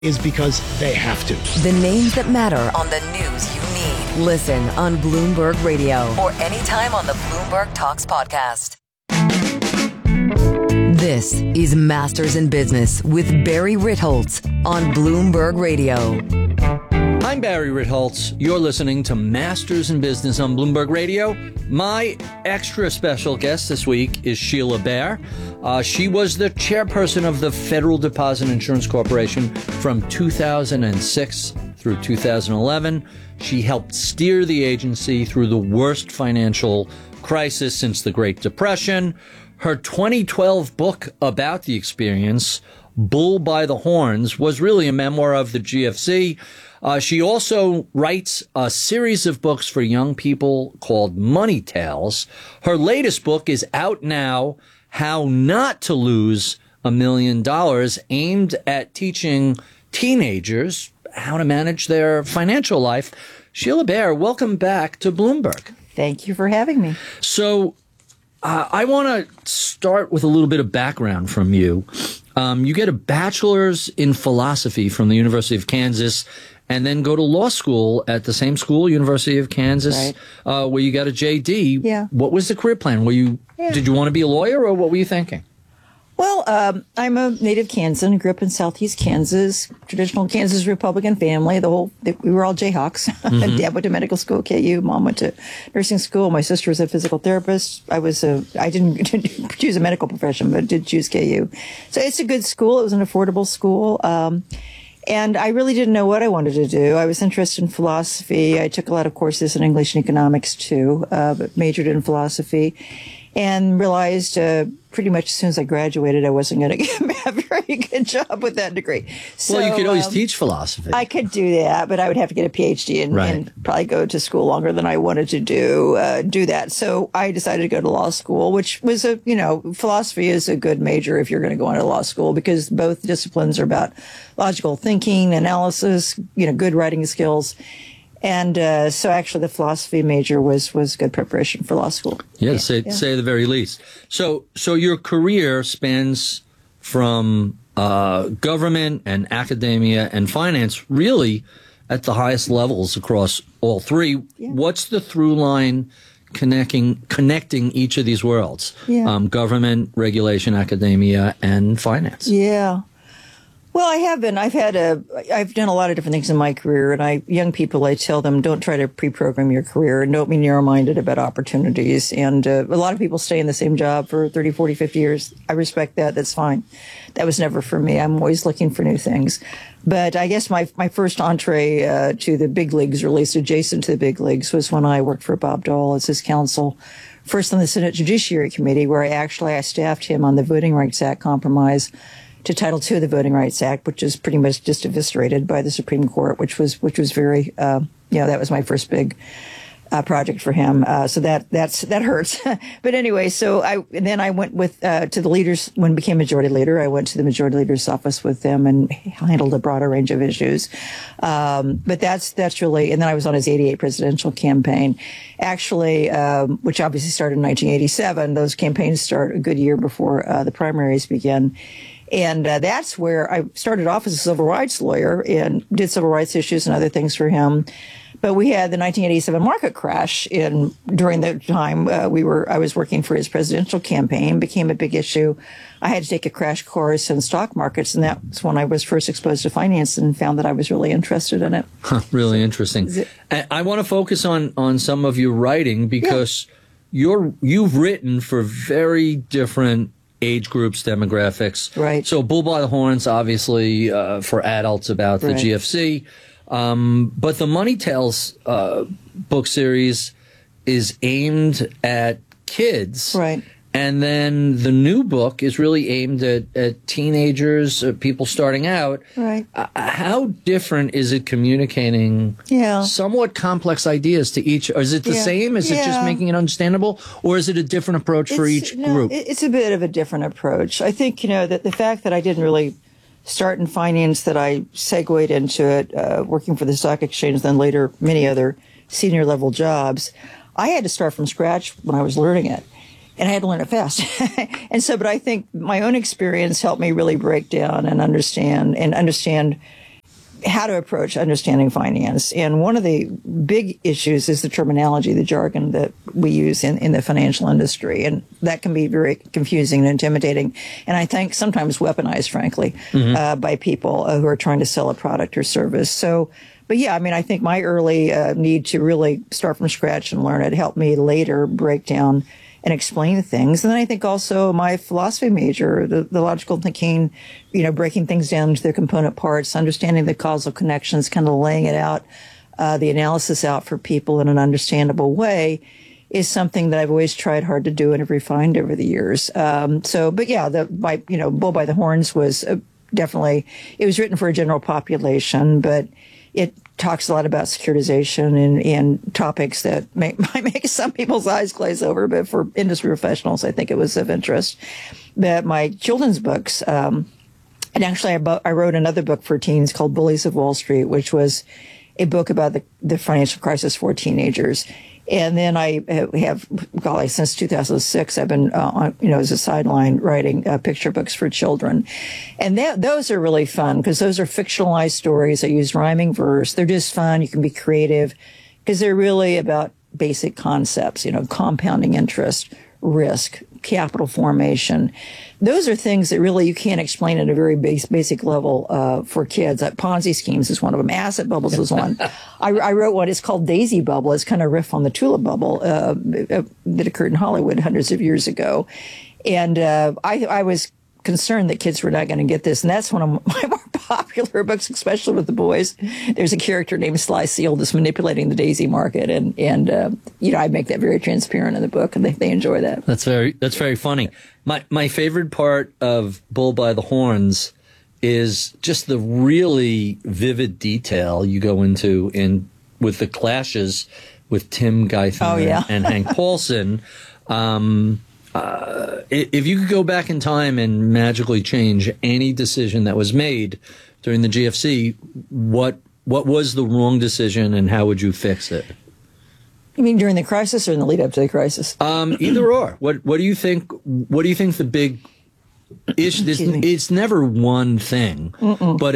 is because they have to. The names that matter on the news you need. Listen on Bloomberg Radio or anytime on the Bloomberg Talks podcast. This is Masters in Business with Barry Ritholtz on Bloomberg Radio. I'm Barry Ritholtz. You're listening to Masters in Business on Bloomberg Radio. My extra special guest this week is Sheila Bair. She was the chairperson of the Federal Deposit Insurance Corporation from 2006 through 2011. She helped steer the agency through the worst financial crisis since the Great Depression. Her 2012 book about the experience, Bull by the Horns, was really a memoir of the GFC. She also writes a series of books for young people called Money Tales. Her latest book is out now, How Not to Lose $1 Million, aimed at teaching teenagers how to manage their financial life. Sheila Bair, welcome back to Bloomberg. Thank you for having me. So I want to start with a little bit of background from you. You get a bachelor's in philosophy from the University of Kansas and then go to law school at the same school, University of Kansas, right, where you got a JD. Yeah. What was the career plan? Did you want to be a lawyer, or what were you thinking? Well, I'm a native Kansan, grew up in southeast Kansas, traditional Kansas Republican family. We were all Jayhawks. Mm-hmm. Dad went to medical school at KU. Mom went to nursing school. My sister was a physical therapist. I didn't choose a medical profession, but did choose KU. So it's a good school. It was an affordable school. And I really didn't know what I wanted to do. I was interested in philosophy. I took a lot of courses in English and economics too, but majored in philosophy. And realized pretty much as soon as I graduated, I wasn't going to get a very good job with that degree. So, well, you could always teach philosophy. I could do that, but I would have to get a PhD and probably go to school longer than I wanted to do that. So I decided to go to law school, which was philosophy is a good major if you're going to go into law school, because both disciplines are about logical thinking, analysis, good writing skills. And so actually the philosophy major was good preparation for law school. Yeah, say the very least. So your career spans from government and academia and finance really at the highest levels across all three. Yeah. What's the through line connecting each of these worlds? Yeah. Government, regulation, academia, and finance. Yeah. Well, I have been. I've done a lot of different things in my career, and young people, I tell them, don't try to pre-program your career and don't be narrow-minded about opportunities. And a lot of people stay in the same job for 30, 40, 50 years. I respect that. That's fine. That was never for me. I'm always looking for new things. But I guess my first entree to the big leagues, or at least adjacent to the big leagues, was when I worked for Bob Dole as his counsel, first on the Senate Judiciary Committee, where I staffed him on the Voting Rights Act compromise to Title II of the Voting Rights Act, which is pretty much just eviscerated by the Supreme Court, which was very, that was my first big project for him. So that hurts. But anyway, so I went to the leaders when I became majority leader. I went to the majority leader's office with them and handled a broader range of issues. But that's really, and then I was on his 88 presidential campaign, actually, which obviously started in 1987. Those campaigns start a good year before the primaries begin. And that's where I started off as a civil rights lawyer and did civil rights issues and other things for him. But we had the 1987 market crash during the time I was working for his presidential campaign, became a big issue. I had to take a crash course in stock markets, and that's when I was first exposed to finance and found that I was really interested in it. Really interesting. I want to focus on some of your writing because you've written for very different age groups, demographics. Right. So Bull by the Horns, obviously, for adults about the GFC. But the Money Tales book series is aimed at kids. Right. And then the new book is really aimed at teenagers, people starting out. Right. How different is it communicating somewhat complex ideas to each? Or is it the same? Is it just making it understandable? Or is it a different approach for each group? It's a bit of a different approach. I think, that the fact that I didn't really start in finance, that I segued into it, working for the stock exchange, then later many other senior level jobs, I had to start from scratch when I was learning it. And I had to learn it fast. But I think my own experience helped me really break down and understand how to approach understanding finance. And one of the big issues is the terminology, the jargon that we use in the financial industry. And that can be very confusing and intimidating. And I think sometimes weaponized, frankly, by people who are trying to sell a product or service. So, but yeah, I mean, I think my early need to really start from scratch and learn it helped me later break down and explain things. And then I think also my philosophy major, the logical thinking, breaking things down into their component parts, understanding the causal connections, kind of laying it out, the analysis out for people in an understandable way is something that I've always tried hard to do and have refined over the years. But yeah, Bull by the Horns was definitely, it was written for a general population, but it talks a lot about securitization and topics that might make some people's eyes glaze over, but for industry professionals, I think it was of interest. But my children's books, and actually I wrote another book for teens called Bullies of Wall Street, which was a book about the financial crisis for teenagers. And then I have, since 2006, I've been as a sideline writing picture books for children. And those are really fun because those are fictionalized stories. I use rhyming verse. They're just fun. You can be creative because they're really about basic concepts, compounding interest, risk, capital formation. Those are things that really you can't explain at a very basic level for kids. Ponzi schemes is one of them. Asset bubbles is one. I wrote one. It's called Daisy Bubble. It's kind of a riff on the tulip bubble that occurred in Hollywood hundreds of years ago. And I was concerned that kids were not going to get this. And that's one of my more popular books, especially with the boys. There's a character named Sly Seal that's manipulating the daisy market. And I make that very transparent in the book, and they enjoy that. That's very funny. My favorite part of Bull by the Horns is just the really vivid detail you go into with the clashes with Tim Geithner and Hank Paulson. If you could go back in time and magically change any decision that was made during the GFC, what was the wrong decision and how would you fix it? You mean during the crisis or in the lead up to the crisis? Either or. What do you think? What do you think the big issue? It's never one thing. But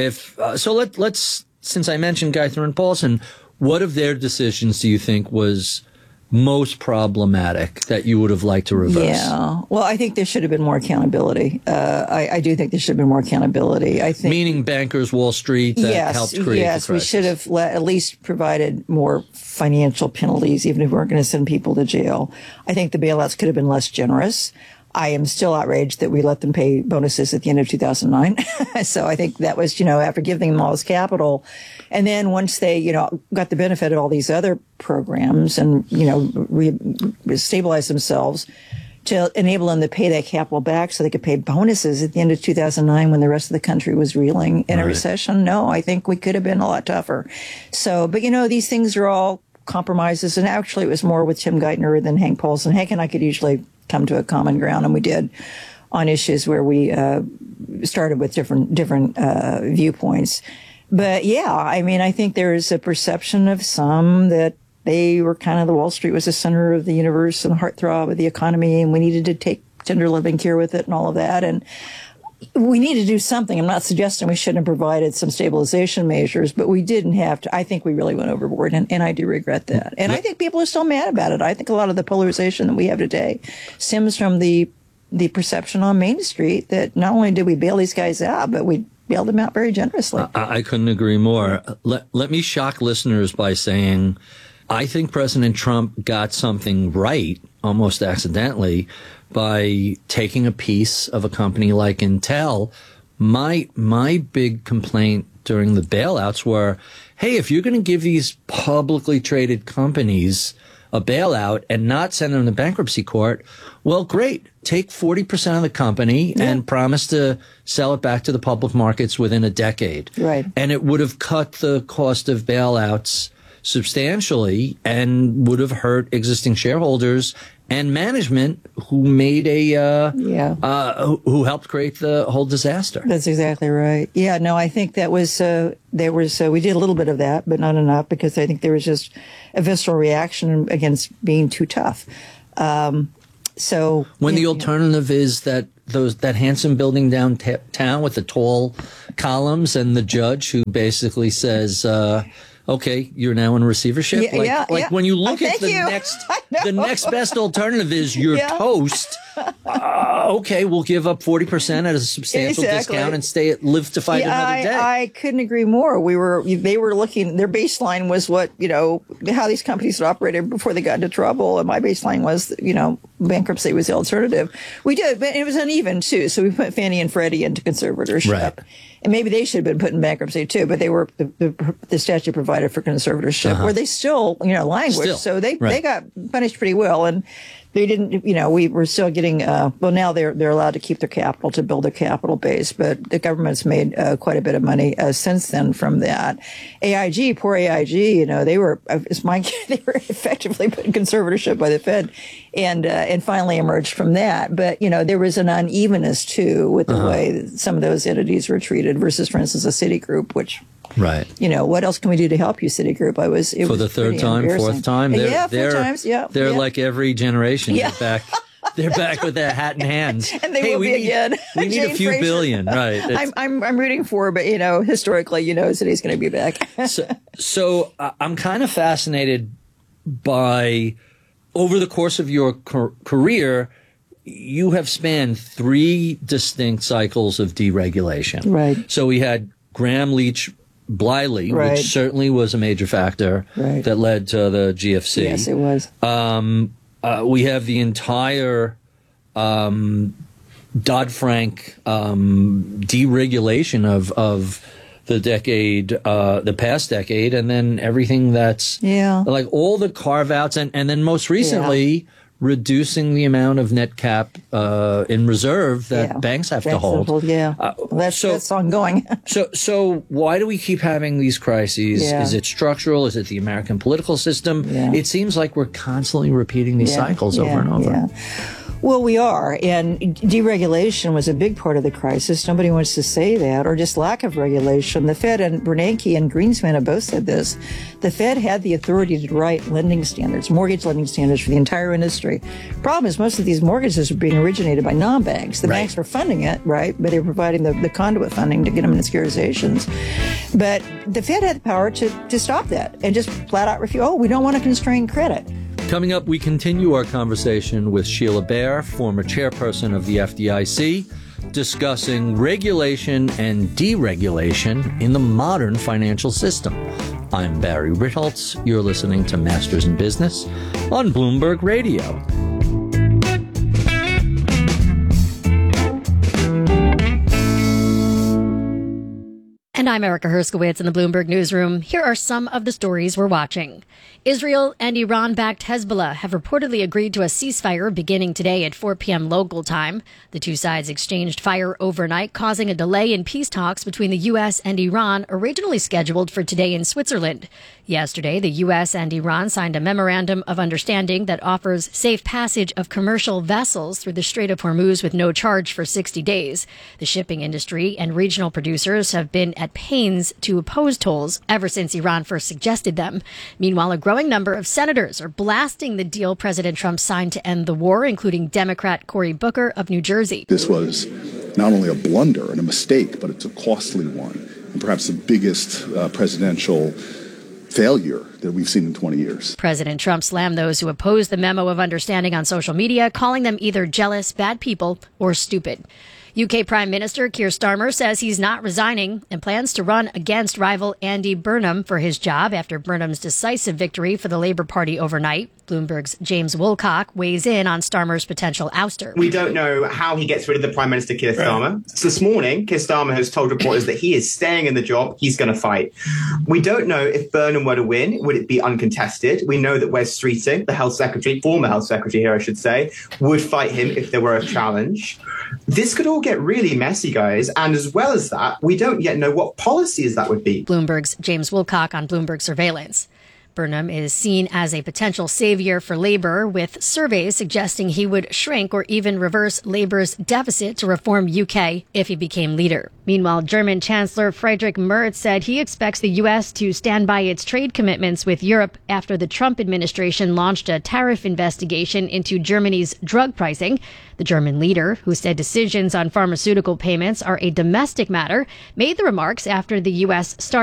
let's since I mentioned Geithner and Paulson, what of their decisions do you think was most problematic that you would have liked to reverse? Yeah. Well, I think there should have been more accountability. I do think there should have been more accountability. I think, meaning bankers, Wall Street, that helped create the crisis. We should have at least provided more financial penalties, even if we weren't going to send people to jail. I think the bailouts could have been less generous. I am still outraged that we let them pay bonuses at the end of 2009. So I think that was, after giving them all this capital. And then once they, got the benefit of all these other programs and, stabilized themselves to enable them to pay that capital back so they could pay bonuses at the end of 2009 when the rest of the country was reeling in a recession. No, I think we could have been a lot tougher. So, but these things are all compromises. And actually it was more with Tim Geithner than Hank Paulson. Hank and I could usually come to a common ground, and we did on issues where we started with different viewpoints. But yeah, I think there is a perception of some that they were kind of the Wall Street was the center of the universe and the heartthrob of the economy, and we needed to take tender loving care with it and all of that. And we need to do something. I'm not suggesting we shouldn't have provided some stabilization measures, but we didn't have to. I think we really went overboard, and I do regret that. And I think people are still mad about it. I think a lot of the polarization that we have today stems from the perception on Main Street that not only did we bail these guys out, but we bailed them out very generously. I couldn't agree more. Let me shock listeners by saying I think President Trump got something right, almost accidentally, by taking a piece of a company like Intel. My big complaint during the bailouts were, hey, if you're going to give these publicly traded companies a bailout and not send them to bankruptcy court, well, great. Take 40% of the company and promise to sell it back to the public markets within a decade. Right. And it would have cut the cost of bailouts substantially and would have hurt existing shareholders and management who made who helped create the whole disaster. That's exactly right. Yeah, no, I think that was, we did a little bit of that, but not enough, because I think there was just a visceral reaction against being too tough. So when the alternative is that that handsome building downtown with the tall columns and the judge who basically says, okay, you're now in receivership. When you look at the next best alternative is your toast. Okay, we'll give up 40% at a substantial discount and live to fight another day. I couldn't agree more. They were looking, their baseline was what, how these companies had operated before they got into trouble. And my baseline was, bankruptcy was the alternative. We did, but it was uneven too. So we put Fannie and Freddie into conservatorship. Right. And maybe they should have been put in bankruptcy too, but they were, the statute provided for conservatorship, where they still, languished. So they got punished pretty well. And they didn't, we were still getting, now they're allowed to keep their capital to build their capital base, but the government's made quite a bit of money since then from that. AIG, poor AIG, they were effectively put in conservatorship by the Fed and finally emerged from that. But, there was an unevenness too with the way some of those entities were treated versus, for instance, a Citigroup, which, right. What else can we do to help you, Citigroup? For the third time, fourth time. Four times. They're like every generation. Yeah. They're back with that hat in hand. And they will be again. We need a few billion, right? I'm rooting for, but historically, Citi's going to be back. so I'm kind of fascinated by, over the course of your career, you have spanned 3 distinct cycles of deregulation. Right. So we had Gramm-Leach Bliley, which certainly was a major factor that led to the GFC. Yes, it was. We have the entire Dodd-Frank deregulation of the decade, the past decade, and then everything that's like all the carve-outs, and then most recently reducing the amount of net cap in reserve that banks have to hold. That's ongoing. So why do we keep having these crises? Is it structural? Is it the American political system? It seems like we're constantly repeating these cycles over and over. Well, we are, and deregulation was a big part of the crisis. Nobody wants to say that, or just lack of regulation. The Fed, and Bernanke and Greenspan have both said this, the Fed had the authority to write lending standards, mortgage lending standards for the entire industry. Problem is, most of these mortgages are being originated by non-banks. The banks were funding it, but they were providing the conduit funding to get them into securitizations. But the Fed had the power to stop that and just flat out refuse, we don't want to constrain credit. Coming up, we continue our conversation with Sheila Bair, former chairperson of the FDIC, discussing regulation and deregulation in the modern financial system. I'm Barry Ritholtz. You're listening to Masters in Business on Bloomberg Radio. And I'm Erica Herskowitz in the Bloomberg Newsroom. Here are some of the stories we're watching. Israel and Iran-backed Hezbollah have reportedly agreed to a ceasefire beginning today at 4 p.m. local time. The two sides exchanged fire overnight, causing a delay in peace talks between the U.S. and Iran, originally scheduled for today in Switzerland. Yesterday, the U.S. and Iran signed a memorandum of understanding that offers safe passage of commercial vessels through the Strait of Hormuz with no charge for 60 days. The shipping industry and regional producers have been at pains to oppose tolls ever since Iran first suggested them. Meanwhile, a growing number of senators are blasting the deal President Trump signed to end the war, including Democrat Cory Booker of New Jersey. This was not only a blunder and a mistake, but it's a costly one, and perhaps the biggest presidential failure that we've seen in 20 years. President Trump slammed those who opposed the memo of understanding on social media, calling them either jealous, bad people, or stupid. UK Prime Minister Keir Starmer says he's not resigning and plans to run against rival Andy Burnham for his job after Burnham's decisive victory for the Labour Party overnight. Bloomberg's James Wilcock weighs in on Starmer's potential ouster. We don't know how he gets rid of the Prime Minister, Keir Starmer. So this morning, Keir Starmer has told reporters that he is staying in the job. He's going to fight. We don't know if Burnham were to win, would it be uncontested? We know that Wes Streeting, the health secretary, former health secretary here, I should say, would fight him if there were a challenge. This could all get really messy, guys. And as well as that, we don't yet know what policies that would be. Bloomberg's James Wilcock on Bloomberg Surveillance. Burnham is seen as a potential savior for labor, with surveys suggesting he would shrink or even reverse labor's deficit to reform UK if he became leader. Meanwhile, German Chancellor Friedrich Merz said he expects the U.S. to stand by its trade commitments with Europe after the Trump administration launched a tariff investigation into Germany's drug pricing. The German leader, who said decisions on pharmaceutical payments are a domestic matter, made the remarks after the U.S. started